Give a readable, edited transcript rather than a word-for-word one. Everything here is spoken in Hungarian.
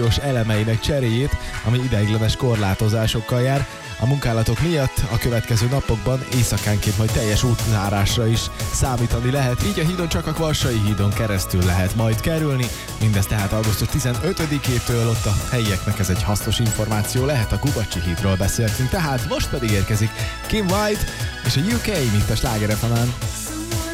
kommunikációs elemeinek cseréjét, ami ideiglenes korlátozásokkal jár. A munkálatok miatt a következő napokban éjszakánként majd teljes útzárásra is számítani lehet, így a hídon csak a Kvassai hídon keresztül lehet majd kerülni. Mindez tehát augusztus 15-től, ott a helyieknek ez egy hasznos információ lehet, a Gubacsi hídról beszéltünk, tehát most pedig érkezik Kim White és a UK, mint a Sláger FM-en.